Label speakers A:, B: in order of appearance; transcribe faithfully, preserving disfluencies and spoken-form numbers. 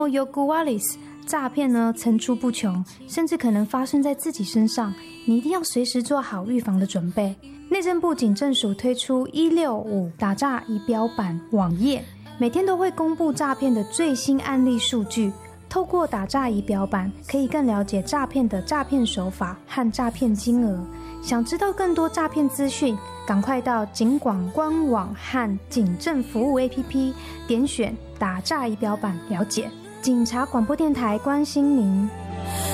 A: Yoguwalis， 诈骗呢层出不穷，甚至可能发生在自己身上，你一定要随时做好预防的准备。内政部警政署推出一六五打诈仪表板网页，每天都会公布诈骗的最新案例数据。透过打诈仪表板，可以更了解诈骗的诈骗手法和诈骗金额。想知道更多诈骗资讯，赶快到警广官网和警政服务 A P P 点选打诈仪表板了解。警察广播电台关心您。